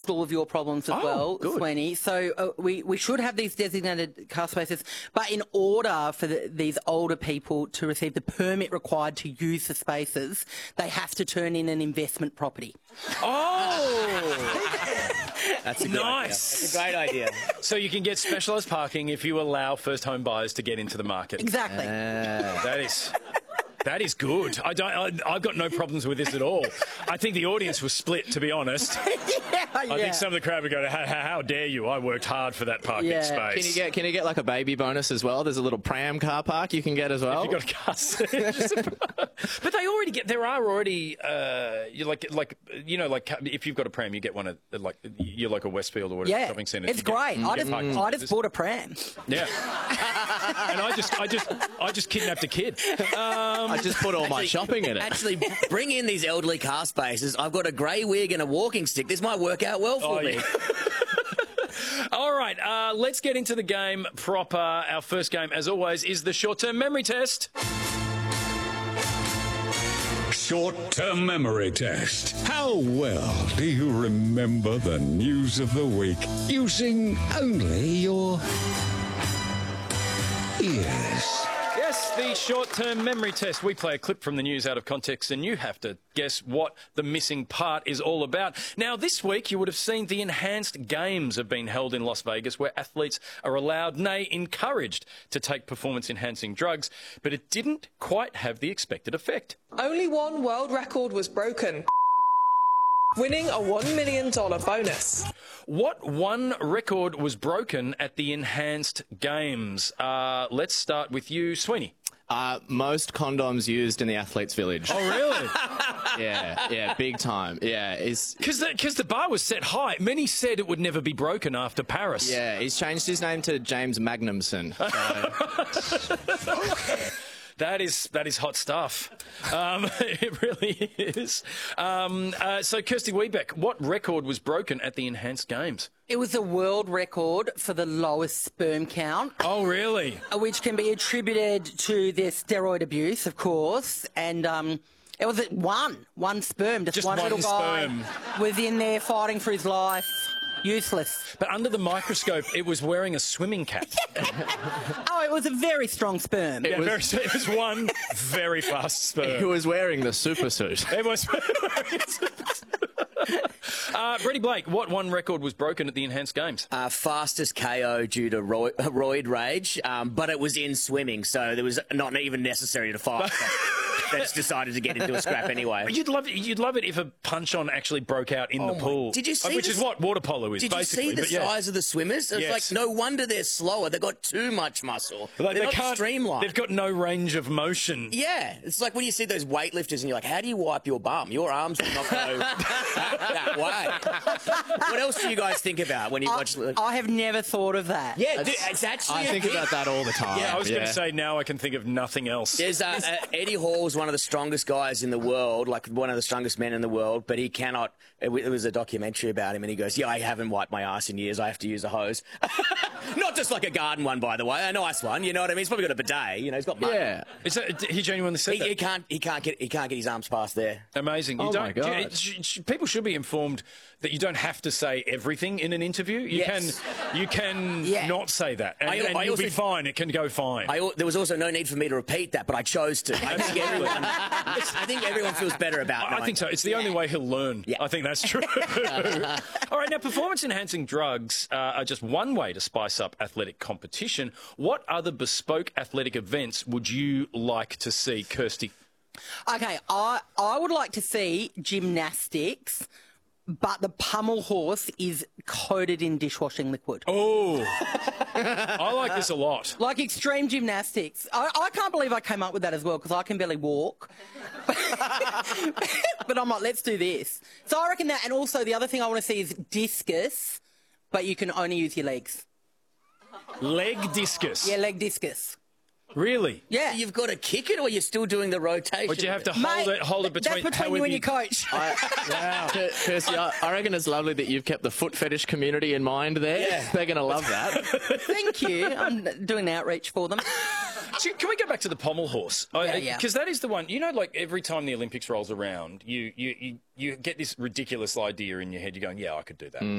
solved all of your problems as well, good. Sweeney. So we should have these designated car spaces, but in order for these older people to receive the permit required to use the spaces, they have to turn in an investment property. Oh! That's a good Nice. That's a great idea. So you can get specialised parking if you allow first home buyers to get into the market. Exactly. That is good. I've got no problems with this at all. I think the audience was split, to be honest. I think some of the crowd would go, how dare you? I worked hard for that parking space. Can you get like a baby bonus as well? There's a little pram car park you can get as well. If you've got a car seat. But they already get. There are already if you've got a pram, you get one at your local Westfield or whatever shopping centre. It's great. I just bought a pram. Yeah. And I just kidnapped a kid. I just put all my shopping in it. Actually, bring in these elderly car spaces. I've got a grey wig and a walking stick. This might work out well for me. Yeah. All right, let's get into the game proper. Our first game, as always, is the short-term memory test. Short-term memory test. How well do you remember the news of the week using only your ears? Yes, the short-term memory test. We play a clip from the news out of context and you have to guess what the missing part is all about. Now, this week you would have seen the Enhanced Games have been held in Las Vegas where athletes are allowed, nay, encouraged to take performance-enhancing drugs, but it didn't quite have the expected effect. Only one world record was broken, winning a $1 million bonus. What one record was broken at the Enhanced Games? Let's start with you, Sweeney. Most condoms used in the athletes' village. Oh, really? Yeah, big time. Yeah, because the bar was set high. Many said it would never be broken after Paris. Yeah, he's changed his name to James Magnumson. So. That is hot stuff. It really is. So, Kirsty Wiebeck, what record was broken at the Enhanced Games? It was a world record for the lowest sperm count. Oh, really? Which can be attributed to their steroid abuse, of course, and it was at one sperm, just one little guy was in there fighting for his life. Useless. But under the microscope, it was wearing a swimming cap. Oh, it was a very strong sperm. It was one very fast sperm. He was wearing the super suit. It was wearing a super suit. Freddie Blake, what one record was broken at the Enhanced Games? Fastest KO due to roid rage, but it was in swimming, so there was not even necessary to fight. They just decided to get into a scrap anyway. You'd love it if a punch-on actually broke out in the pool. Did you see which is what water polo is, basically. basically. Did you see the size of the swimmers? It's like, no wonder they're slower. They've got too much muscle. They're not streamlined. They've got no range of motion. Yeah. It's like when you see those weightlifters and you're like, how do you wipe your bum? Your arms will not go that way. What else do you guys think about when you watch... I have never thought of that. Yeah, it's actually... I think about that all the time. Yeah, I was going to say, now I can think of nothing else. There's Eddie Hall's one of the strongest guys in the world, like one of the strongest men in the world, but he cannot... It was a documentary about him, and he goes, yeah, I haven't wiped my ass in years. I have to use a hose. Not just like a garden one, by the way. A nice one, you know what I mean? He's probably got a bidet, you know, he's got money. Yeah. He genuinely said that? He can't get his arms past there. Amazing. My God. People should be informed that you don't have to say everything in an interview. You can not say that, and you'll be fine. It can go fine. There was also no need for me to repeat that, but I chose to. I think everyone feels better about it. I think so. It's the only way he'll learn. Yeah. I think that's true. All right, now performance-enhancing drugs are just one way to spice up athletic competition. What other bespoke athletic events would you like to see, Kirsty? Okay, I would like to see gymnastics, but the pummel horse is coated in dishwashing liquid. Oh, I like this a lot. Like extreme gymnastics. I can't believe I came up with that as well because I can barely walk. But I'm like, let's do this. So I reckon that, and also the other thing I want to see is discus, but you can only use your legs. Leg discus? Yeah, leg discus. Really? Yeah. You've got to kick it, or you're still doing the rotation? Or do you have to hold it between... That's between you and your coach. Wow. Kirsty, I reckon it's lovely that you've kept the foot fetish community in mind there. Yeah. They're going to love that. Thank you. I'm doing outreach for them. So can we go back to the pommel horse? Yeah. Because that is the one, you know, like every time the Olympics rolls around, you get this ridiculous idea in your head. You're going, yeah, I could do that.